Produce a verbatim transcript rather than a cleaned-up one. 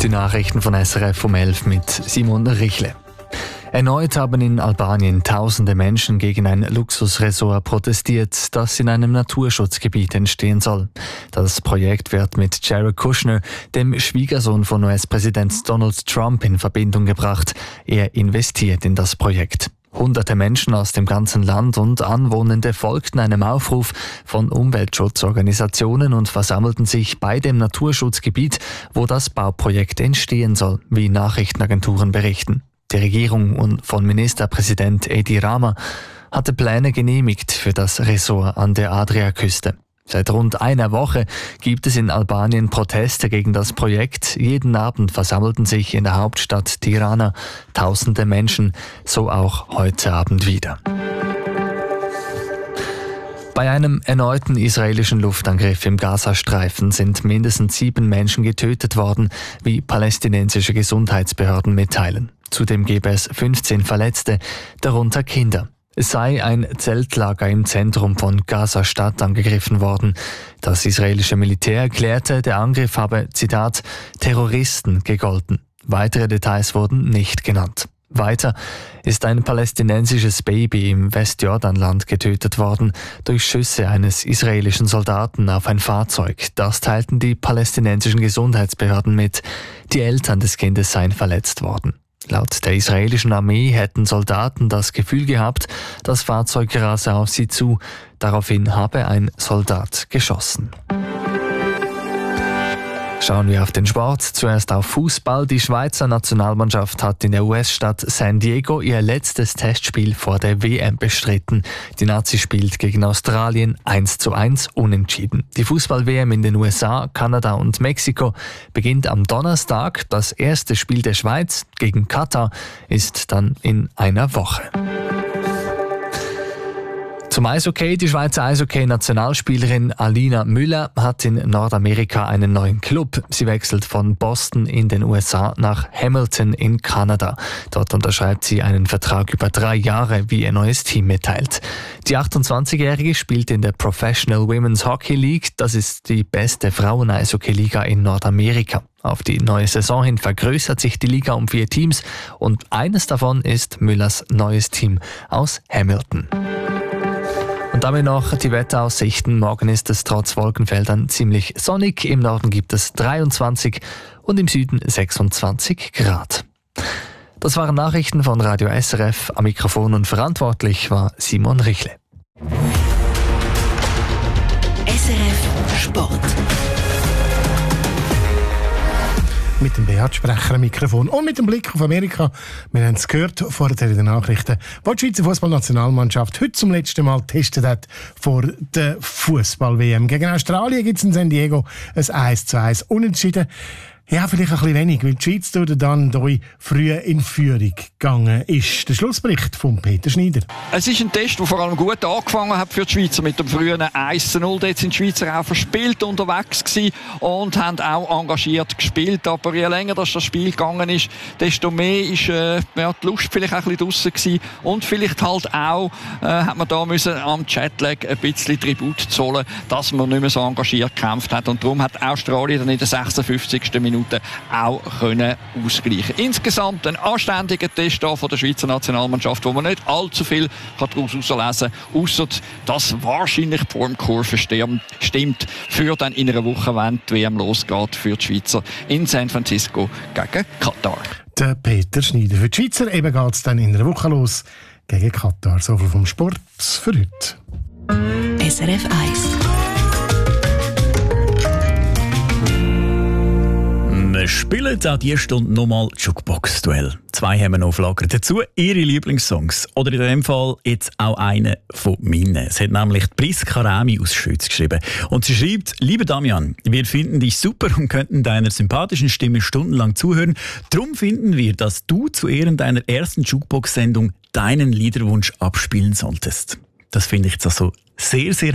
Die Nachrichten von S R F um elf mit Simon Richle. Erneut haben in Albanien tausende Menschen gegen ein Luxusresort protestiert, das in einem Naturschutzgebiet entstehen soll. Das Projekt wird mit Jared Kushner, dem Schwiegersohn von U S-Präsident Donald Trump, in Verbindung gebracht. Er investiert in das Projekt. Hunderte Menschen aus dem ganzen Land und Anwohnende folgten einem Aufruf von Umweltschutzorganisationen und versammelten sich bei dem Naturschutzgebiet, wo das Bauprojekt entstehen soll, wie Nachrichtenagenturen berichten. Die Regierung und von Ministerpräsident Edi Rama hatte Pläne genehmigt für das Resort an der Adriaküste. Seit rund einer Woche gibt es in Albanien Proteste gegen das Projekt. Jeden Abend versammelten sich in der Hauptstadt Tirana tausende Menschen, so auch heute Abend wieder. Bei einem erneuten israelischen Luftangriff im Gazastreifen sind mindestens sieben Menschen getötet worden, wie palästinensische Gesundheitsbehörden mitteilen. Zudem gebe es fünfzehn Verletzte, darunter Kinder. Es sei ein Zeltlager im Zentrum von Gaza-Stadt angegriffen worden. Das israelische Militär erklärte, der Angriff habe, Zitat, Terroristen gegolten. Weitere Details wurden nicht genannt. Weiter ist ein palästinensisches Baby im Westjordanland getötet worden durch Schüsse eines israelischen Soldaten auf ein Fahrzeug. Das teilten die palästinensischen Gesundheitsbehörden mit. Die Eltern des Kindes seien verletzt worden. Laut der israelischen Armee hätten Soldaten das Gefühl gehabt, das Fahrzeug rase auf sie zu. Daraufhin habe ein Soldat geschossen. Schauen wir auf den Sport. Zuerst auf Fußball. Die Schweizer Nationalmannschaft hat in der U S-Stadt San Diego ihr letztes Testspiel vor der W M bestritten. Die Nazi spielt gegen Australien eins zu eins unentschieden. Die Fußball-W M in den U S A, Kanada und Mexiko beginnt am Donnerstag. Das erste Spiel der Schweiz gegen Katar ist dann in einer Woche. Zum Eishockey. Die Schweizer Eishockey-Nationalspielerin Alina Müller hat in Nordamerika einen neuen Club. Sie wechselt von Boston in den U S A nach Hamilton in Kanada. Dort unterschreibt sie einen Vertrag über drei Jahre, wie ihr neues Team mitteilt. Die achtundzwanzigjährige spielt in der Professional Women's Hockey League. Das ist die beste Frauen-Eishockey-Liga in Nordamerika. Auf die neue Saison hin vergrößert sich die Liga um vier Teams und eines davon ist Müllers neues Team aus Hamilton. Und damit noch die Wetteraussichten. Morgen ist es trotz Wolkenfeldern ziemlich sonnig. Im Norden gibt es dreiundzwanzig und im Süden sechsundzwanzig Grad. Das waren Nachrichten von Radio S R F. Am Mikrofon und verantwortlich war Simon Richle. S R F Sport. Mit dem Beat-Sprecher am Mikrofon und mit dem Blick auf Amerika. Wir haben es gehört vorher in den Nachrichten, wo die Schweizer Fußballnationalmannschaft heute zum letzten Mal getestet hat vor der Fußball-W M. Gegen Australien gibt es in San Diego ein eins zu eins Unentschieden. Ja, vielleicht ein bisschen wenig, weil die Schweiz durch den Dan Doi früh in Führung gegangen ist. Der Schlussbericht von Peter Schneider. Es ist ein Test, der vor allem gut angefangen hat für die Schweizer mit dem frühen eins zu null. Dort sind die Schweizer auch verspielt unterwegs gewesen und haben auch engagiert gespielt. Aber je länger das, das Spiel gegangen ist, desto mehr ist äh, ja, die Lust vielleicht auch ein bisschen draussen gewesen. Und vielleicht halt auch äh, hat man da müssen am Jetlag ein bisschen Tribut zollen, dass man nicht mehr so engagiert gekämpft hat. Und darum hat Australien dann in der sechsundfünfzigsten Minute auch können ausgleichen. Insgesamt ein anständiger Test da von der Schweizer Nationalmannschaft, wo man nicht allzu viel daraus herauslesen kann, ausser dass wahrscheinlich die Formkurve stimmt für dann in einer Woche, wenn die W M losgeht für die Schweizer in San Francisco gegen Katar. Der Peter Schneider. Für die Schweizer eben geht es dann in einer Woche los gegen Katar. So viel vom Sport für heute. S R F eins. Wir spielen auch diese Stunde nochmal Jukebox-Duell. Zwei haben wir noch auf Lager. Dazu ihre Lieblingssongs. Oder in dem Fall jetzt auch einen von meinen. Es hat nämlich Priska Rami aus Schütz geschrieben. Und sie schreibt: Lieber Damian, wir finden dich super und könnten deiner sympathischen Stimme stundenlang zuhören. Darum finden wir, dass du zu Ehren deiner ersten Jukebox-Sendung deinen Liederwunsch abspielen solltest. Das finde ich jetzt also sehr, sehr